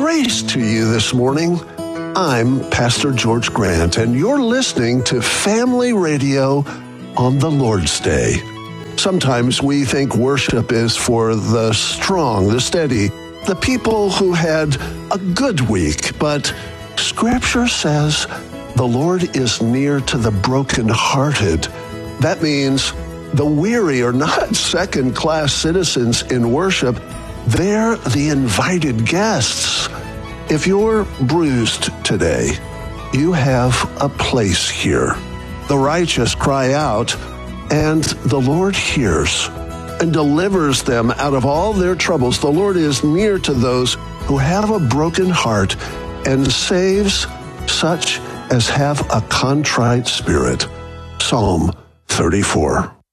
Grace to you this morning. I'm Pastor George Grant, and you're listening to Family Radio on the Lord's Day. Sometimes we think worship is for the strong, the steady, the people who had a good week, but Scripture says the Lord is near to the brokenhearted. That means the weary are not second-class citizens in worship. They're the invited guests. If you're bruised today, you have a place here. The righteous cry out, and the Lord hears and delivers them out of all their troubles. The Lord is near to those who have a broken heart and saves such as have a contrite spirit. Psalm 34.